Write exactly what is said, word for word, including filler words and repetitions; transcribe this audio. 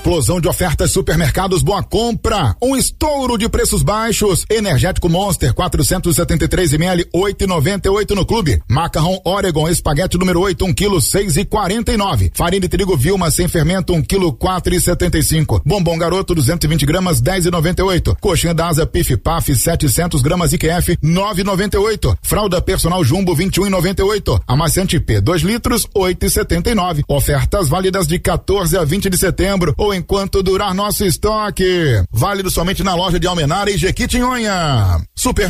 Explosão de ofertas Supermercados Boa Compra. Um estouro de preços baixos. Energético Monster quatrocentos e setenta e três mililitros, oito e noventa e oito no clube. Macarrão Oregon espaguete número oito, um quilo, seis e quarenta e nove. Farinha de trigo Vilma sem fermento, um quilo, quatro e setenta e cinco. Bombom Garoto duzentos e vinte gramas, dez e noventa e oito. Coxinha da Asa Pif Paf setecentos gramas I Q F, nove e noventa e oito. Fralda Personal Jumbo vinte e um e noventa e oito. Amaciante P dois litros, oito e setenta e nove. Ofertas válidas de quatorze a vinte de setembro ou enquanto durar nosso estoque. Válido somente na loja de Almenara e Jequitinhonha. Super